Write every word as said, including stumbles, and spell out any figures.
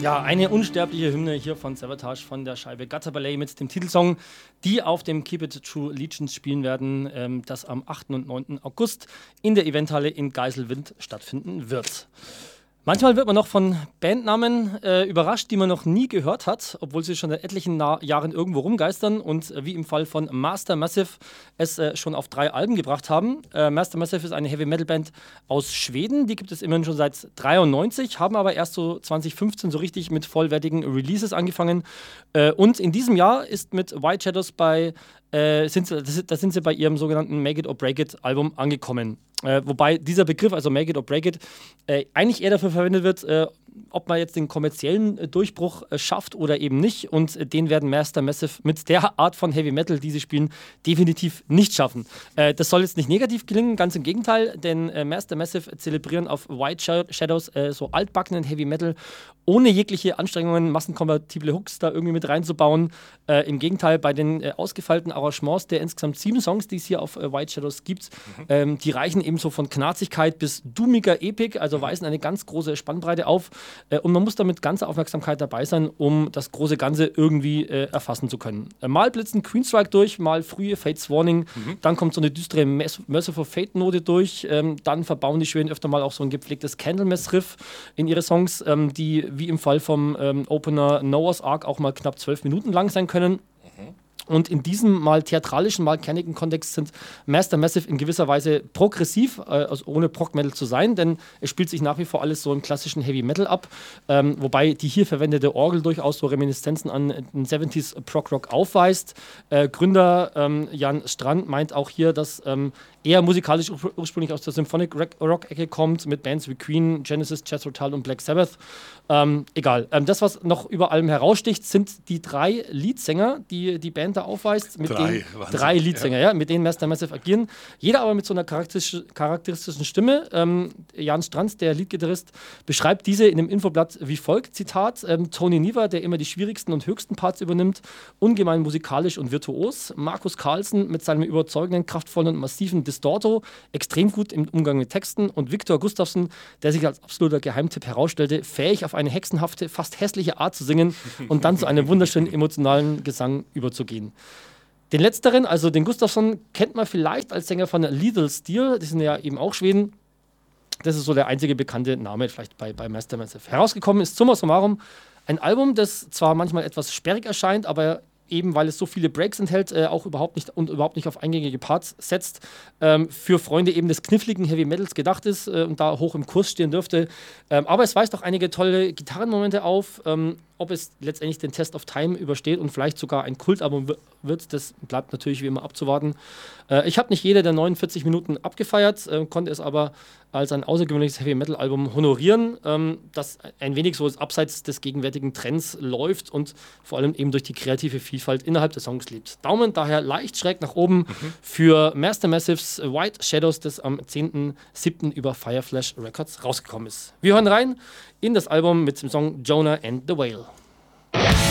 Ja, eine unsterbliche Hymne hier von Savatage von der Scheibe Gutter Ballet mit dem Titelsong, die auf dem Keep It True Allegiance spielen werden, ähm, das am achten und neunten August in der Eventhalle in Geiselwind stattfinden wird. Manchmal wird man noch von Bandnamen äh, überrascht, die man noch nie gehört hat, obwohl sie schon seit etlichen Na- Jahren irgendwo rumgeistern und äh, wie im Fall von Master Massive es äh, schon auf drei Alben gebracht haben. Äh, Master Massive ist eine Heavy-Metal-Band aus Schweden, die gibt es immerhin schon seit dreiundneunzig, haben aber erst so zwanzig fünfzehn so richtig mit vollwertigen Releases angefangen. Äh, und in diesem Jahr ist mit White Shadows bei, äh, sind sie, da sind sie bei ihrem sogenannten Make It or Break It Album angekommen. Äh, wobei dieser Begriff, also Make It or Break It, äh, eigentlich eher dafür verwendet wird, äh, ob man jetzt den kommerziellen äh, Durchbruch äh, schafft oder eben nicht. Und äh, den werden Master Massive mit der Art von Heavy Metal, die sie spielen, definitiv nicht schaffen. Äh, das soll jetzt nicht negativ gelingen, ganz im Gegenteil, denn äh, Master Massive zelebrieren auf White Shadows äh, so altbackenen Heavy Metal, ohne jegliche Anstrengungen, massenkompatible Hooks da irgendwie mit reinzubauen. Äh, Im Gegenteil, bei den äh, ausgefeilten Arrangements der insgesamt sieben Songs, die es hier auf äh, White Shadows gibt, mhm. ähm, die reichen ebenso von Knarzigkeit bis doomiger Epik, also weisen eine ganz große Spannbreite auf. Äh, und man muss da mit ganzer Aufmerksamkeit dabei sein, um das große Ganze irgendwie äh, erfassen zu können. Äh, mal blitzen Queenstrike durch, mal frühe Fates Warning, mhm. dann kommt so eine düstere Merciful Fate-Note durch, ähm, dann verbauen die Schweden öfter mal auch so ein gepflegtes Candlemass-Riff in ihre Songs, ähm, die wie im Fall vom ähm, Opener Noah's Ark auch mal knapp zwölf Minuten lang sein können. Mhm. Und in diesem mal theatralischen, mal kernigen Kontext sind Master Massive in gewisser Weise progressiv, äh, also ohne Prog-Metal zu sein, denn es spielt sich nach wie vor alles so im klassischen Heavy Metal ab, ähm, wobei die hier verwendete Orgel durchaus so Reminiszenzen an den siebziger Prog-Rock aufweist. Äh, Gründer ähm, Jan Strand meint auch hier, dass ähm, er musikalisch ur- ursprünglich aus der Symphonic Rock-Ecke kommt, mit Bands wie Queen, Genesis, Jethro Tull und Black Sabbath. Ähm, egal. Ähm, das, was noch über allem heraussticht, sind die drei Leadsänger, die die Band da aufweist. Mit drei, den, Wahnsinn. drei Leadsänger, ja. Ja, mit denen Master Massive agieren. Jeder aber mit so einer charakteristisch, charakteristischen Stimme. Ähm, Jan Stranz, der Leadgitarrist, beschreibt diese in dem Infoblatt wie folgt, Zitat, ähm, Tony Neva, der immer die schwierigsten und höchsten Parts übernimmt, ungemein musikalisch und virtuos. Markus Carlsen mit seinem überzeugenden, kraftvollen und massiven Distorto, extrem gut im Umgang mit Texten, und Viktor Gustafsson, der sich als absoluter Geheimtipp herausstellte, fähig auf eine hexenhafte, fast hässliche Art zu singen und dann zu einem wunderschönen emotionalen Gesang überzugehen. Den letzteren, also den Gustafsson, kennt man vielleicht als Sänger von Lethal Steel, die sind ja eben auch Schweden. Das ist so der einzige bekannte Name vielleicht bei, bei Master Massive. Herausgekommen ist summa summarum ein Album, das zwar manchmal etwas sperrig erscheint, aber eben weil es so viele Breaks enthält, äh, auch überhaupt nicht und überhaupt nicht auf eingängige Parts setzt, ähm, für Freunde eben des kniffligen Heavy Metals gedacht ist äh, und da hoch im Kurs stehen dürfte. Ähm, aber es weist auch einige tolle Gitarrenmomente auf. Ähm, ob es letztendlich den Test of Time übersteht und vielleicht sogar ein Kultalbum w- wird, das bleibt natürlich wie immer abzuwarten. Äh, ich habe nicht jede der neunundvierzig Minuten abgefeiert, äh, konnte es aber als ein außergewöhnliches Heavy Metal Album honorieren, ähm, das ein wenig so abseits des gegenwärtigen Trends läuft und vor allem eben durch die kreative Vielfalt innerhalb des Songs lebt. Daumen daher leicht schräg nach oben mhm. für Master Massives White Shadows, das am zehnten siebten über Fireflash Records rausgekommen ist. Wir hören rein in das Album mit dem Song Jonah and the Whale.